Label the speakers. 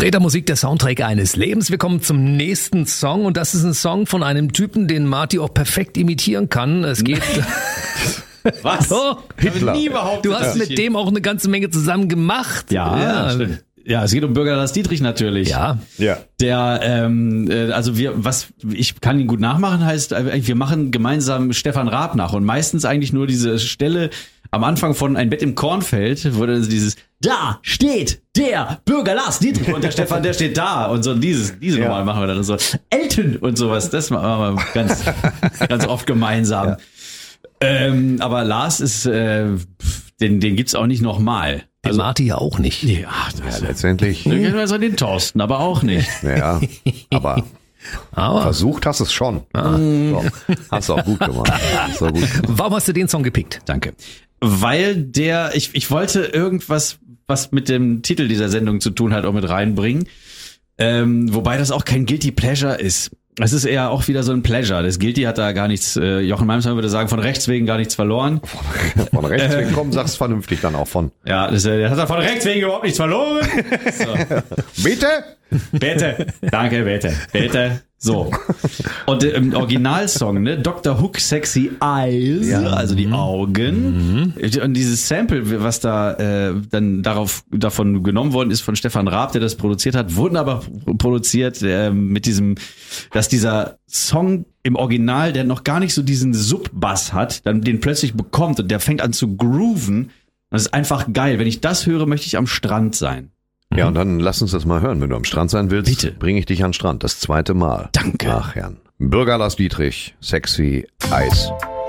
Speaker 1: Streter Musik, der Soundtrack eines Lebens. Wir kommen zum nächsten Song und das ist ein Song von einem Typen, den Marty auch perfekt imitieren kann. Es geht...
Speaker 2: Was?
Speaker 1: Oh,
Speaker 3: Hitler.
Speaker 1: du hast mit dem auch eine ganze Menge zusammen gemacht.
Speaker 2: Ja, stimmt. Ja, es geht um Bürger Lars Dietrich natürlich.
Speaker 1: Ja.
Speaker 2: Der, ich kann ihn gut nachmachen, heißt, wir machen gemeinsam Stefan Raab nach und meistens eigentlich nur diese Stelle am Anfang von Ein Bett im Kornfeld, wo dann dieses, da steht der Bürger Lars Dietrich und der Stefan, der steht da und so diese Nummer machen wir dann so. Elton und sowas, das machen wir ganz oft gemeinsam. Ja. Aber Lars ist, den gibt's auch nicht nochmal.
Speaker 1: Den Marty ja auch nicht.
Speaker 2: Ja,
Speaker 3: letztendlich.
Speaker 2: Also den Thorsten, aber auch nicht.
Speaker 3: Ja, aber versucht hast es schon. So, hast du auch gut gemacht.
Speaker 1: Warum hast du den Song gepickt?
Speaker 2: Danke. Weil ich wollte irgendwas, was mit dem Titel dieser Sendung zu tun hat, auch mit reinbringen. Wobei das auch kein Guilty Pleasure ist. Es ist eher auch wieder so ein Pleasure. Das Guilty hat da gar nichts, Jochen Malmsteen würde sagen, von rechts wegen gar nichts verloren.
Speaker 3: Von rechts wegen, komm, sag's vernünftig dann auch von.
Speaker 2: Ja, der hat da von rechts wegen überhaupt nichts verloren. So.
Speaker 3: Bitte?
Speaker 2: Bitte. Danke, bitte. So. Und im Originalsong, ne, Dr. Hook Sexy Eyes, also die Augen. Und dieses Sample, was da dann davon genommen worden ist von Stefan Raab, der das produziert hat, wurden aber produziert mit diesem, dass dieser Song im Original, der noch gar nicht so diesen Sub-Bass hat, dann den plötzlich bekommt und der fängt an zu grooven. Das ist einfach geil. Wenn ich das höre, möchte ich am Strand sein.
Speaker 3: Ja, und dann lass uns das mal hören. Wenn du am Strand sein willst,
Speaker 2: bitte,
Speaker 3: bringe ich dich an den Strand. Das 2. Mal.
Speaker 2: Danke.
Speaker 3: Ach, Herrn. Bürger Lars Dietrich, Sexy Eyes.